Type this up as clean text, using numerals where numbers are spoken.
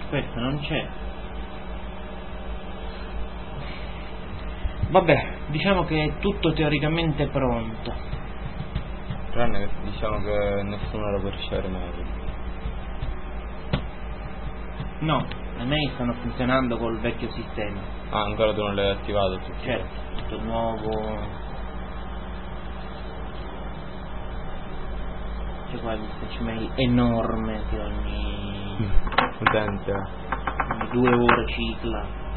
questo non c'è. Vabbè, diciamo che è tutto teoricamente pronto. Tranne che diciamo che nessuno lo può ricevere mai. No, le mail stanno funzionando col vecchio sistema. Ah, ancora tu non l'hai attivato tutto? Certo, tutto nuovo. C'è qua il dispatch mail enorme che ogni Potente. ogni 2 ore cicla.